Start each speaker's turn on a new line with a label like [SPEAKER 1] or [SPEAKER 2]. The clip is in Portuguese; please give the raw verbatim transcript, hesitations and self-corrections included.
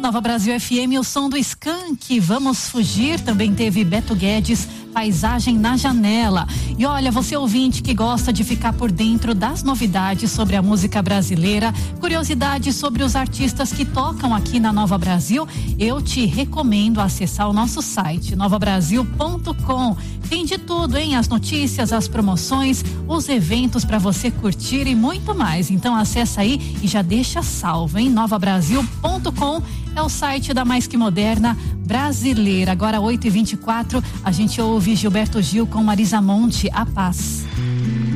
[SPEAKER 1] Nova Brasil F M, o som do Skank, Vamos Fugir. Também teve Beto Guedes, Paisagem na Janela. E olha, você ouvinte que gosta de ficar por dentro das novidades sobre a música brasileira, curiosidades sobre os artistas que tocam aqui na Nova Brasil, eu te recomendo acessar o nosso site nova brasil ponto com. Tem de tudo, hein? As notícias, as promoções, os eventos para você curtir e muito mais. Então acessa aí e já deixa salvo, hein? nova brasil ponto com é o site da Mais Que Moderna brasileira. Agora oito e vinte e quatro, a gente ouve Gilberto Gil com Marisa Monte, A Paz.